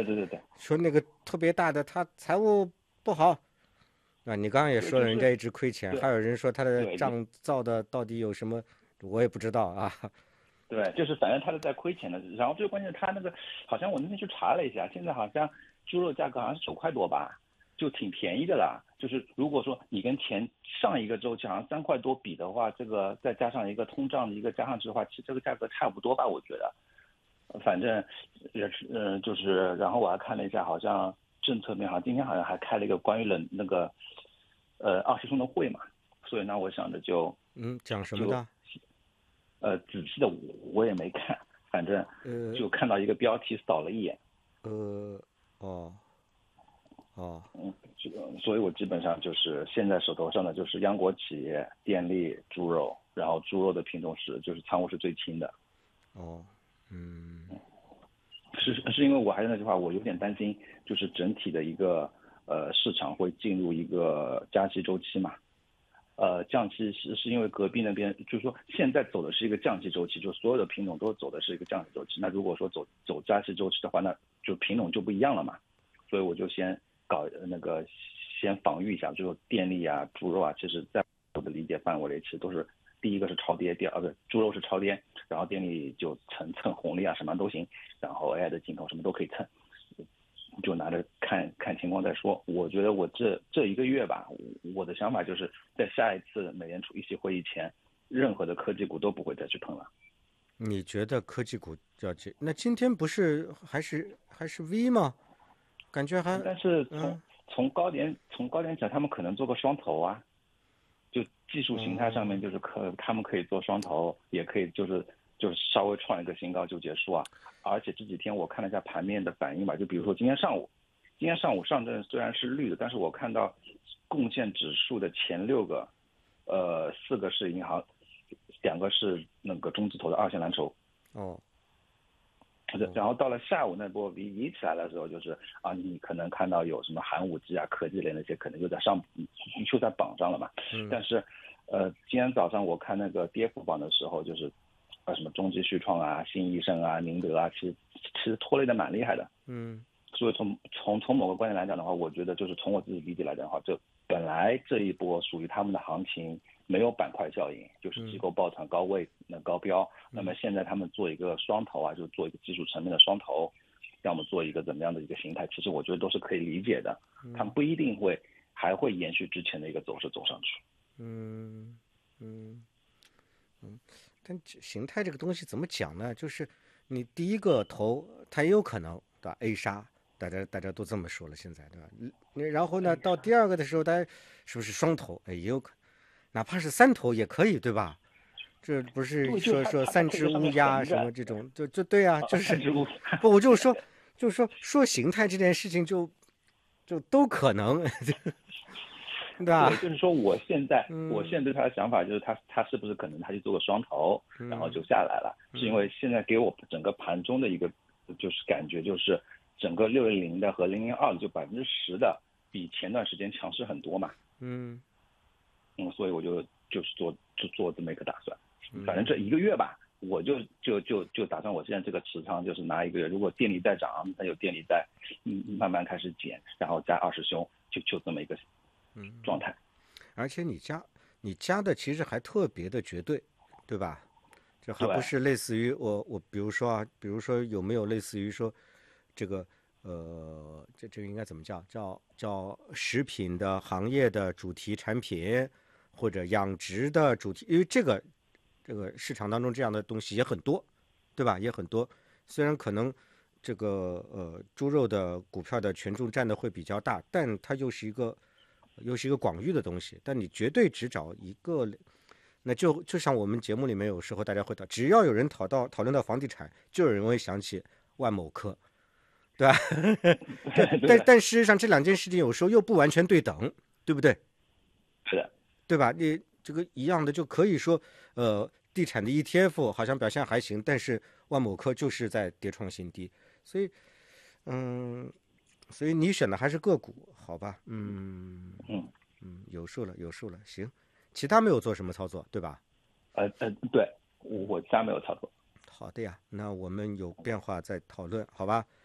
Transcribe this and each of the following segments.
对， 说那个特别大的，他财务不好。啊，你刚刚也对， 说了，人家一直亏钱，还对有人说他的对账造的到底有什么，我也不知道啊。 对，就是反正他是在亏钱的。然后最关键，他那个好像我那天去查了一下，现在好像猪肉价格好像是9块多吧，就挺便宜的啦。就是如果说你跟上一个周期好像3块多比的话，这个再加上一个通胀的一个加上去的话，其实这个价格差不多吧，我觉得。反正也是，就是，然后我还看了一下，好像政策面好像今天好像还开了一个关于那个20分钟的会嘛，所以呢，我想着讲什么就的？ 仔细的我也没看，反正呃就看到一个标题扫了一眼。 呃，哦哦， 所以我基本上就是现在手头上的就是央国企业、电力、猪肉，然后猪肉的品种就是仓库是最轻的。 哦，嗯是因为我还是那句话，我有点担心，就是整体的一个市场会进入一个加息周期嘛。降息是因为隔壁那边就是说现在走的是一个降息周期，就所有的品种都走的是一个降息周期。那如果说走加息周期的话，那就品种就不一样了嘛。所以我就先搞先防御一下，就说电力啊、猪肉啊，其实在我的理解范围里，其实都是第一个是超跌，第二个猪肉是超跌，然后电力就蹭红利啊，什么都行，然后 AI 的镜头什么都可以蹭。就拿着看看情况再说。我觉得我这一个月吧，我的想法就是在下一次美联储议息会议前，任何的科技股都不会再去碰了。 你觉得科技股要这？那今天不是还是 V 吗？感觉还但是嗯从高点讲，他们可能做个双头啊，就技术形态上面哦就是他们可以做双头，也可以就是稍微创一个新高就结束啊。而且这几天我看了一下盘面的反应吧，就比如说今天上午上证虽然是绿的，但是我看到贡献指数的前6个，4个是银行，2个是那个中字头的二线蓝筹。 哦哦然后到了下午那波 V 起来的时候，就是啊，你可能看到有什么寒武纪啊、科技类那些，可能又在榜上了嘛。 嗯但是，今天早上我看那个跌幅榜的时候，就是什么中基旭创啊、新易盛啊、宁德啊，其实拖累的蛮厉害的。 嗯所以从某个观点来讲的话，我觉得就是从我自己理解来讲的话，这本来这一波属于他们的行情没有板块效应，就是机嗯构抱团高标。那么嗯现在他们做一个双头啊，就做一个技术层面的双头，要么做一个怎么样的一个形态，其实我觉得都是可以理解的。他们不一定还会延续之前的一个走势走上去。 嗯嗯嗯，但形态这个东西怎么讲呢？就是你第一个投，它也有可能对吧？A 杀，大家都这么说了，现在对吧？然后呢，到第二个的时候，大家是不是双头？哎，也有可能，哪怕是三头也可以，对吧？这不是对，就说它三只可以在上面乌鸦横着。 什么这种，就对啊，就是三只乌。 不，我就说形态这件事情就都可能，对吧？ 对，就是说我现在对他的想法就是他是不是可能他去做个双头，然后就下来了，是因为现在给我整个盘中的一个就是感觉就是整个610的和002的就10%的比前段时间强势很多嘛。 嗯所以我就是做这么一个打算。反正嗯这一个月吧，我就打算我现在这个持仓就是拿一个月，如果电力在涨，那有电力在慢慢开始减，然后加20凶，就这么一个状态。 而且你加的其实还特别的绝对，对吧？这还不对。 是类似于我比如说啊，比如说有没有类似于说这个这个应该怎么叫食品的行业的主题产品，或者养殖的主题，因为这个市场当中这样的东西也很多，对吧？也很多，虽然可能这个猪肉的股票的权重占的会比较大，但它又是一个广域的东西，但你绝对只找一个，那就像我们节目里面有时候大家会只要有人讨论到房地产，就有人会想起万某科，对吧？这对的。 但但事实上这两件事情有时候又不完全对等，对不对？ 是的。 对吧？你这个一样的就可以说，地产的 ETF 好像表现还行，但是万某科就是在跌创新低，所以嗯，所以你选的还是个股，好吧？ 嗯。 有数了，有数了，行，其他没有做什么操作，对吧？ 对，我家没有操作。 好的呀，那我们有变化再讨论，好吧？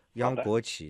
央好的。 国企